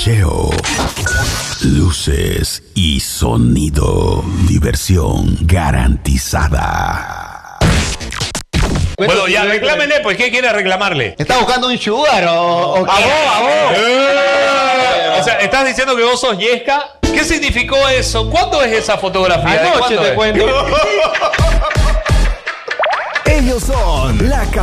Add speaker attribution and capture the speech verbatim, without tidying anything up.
Speaker 1: Bochincheo. Luces y sonido. Diversión garantizada.
Speaker 2: Bueno, ya, reclámenle, pues, ¿qué quiere reclamarle?
Speaker 3: ¿Estás buscando un sugar o, o qué?
Speaker 2: ¡A vos, a vos! Eh, o sea, ¿estás diciendo que vos sos Yesca? ¿Qué significó eso? ¿Cuándo es esa fotografía?
Speaker 3: Anoche te
Speaker 2: es?
Speaker 3: cuento.
Speaker 1: Ellos son la